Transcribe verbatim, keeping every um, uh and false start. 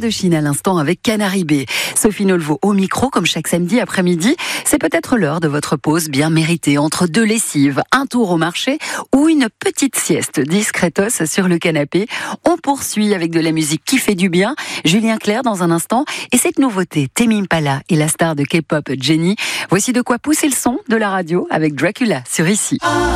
Indochine à l'instant avec Canary B. Sophie Nolvo au micro, comme chaque samedi après-midi. C'est peut-être l'heure de votre pause bien méritée entre deux lessives, un tour au marché ou une petite sieste discretos sur le canapé. On poursuit avec de la musique qui fait du bien. Julien Clerc dans un instant. Et cette nouveauté, Tame Impala et la star de K-pop Jennie. Voici de quoi pousser le son de la radio avec Dracula sur Ici.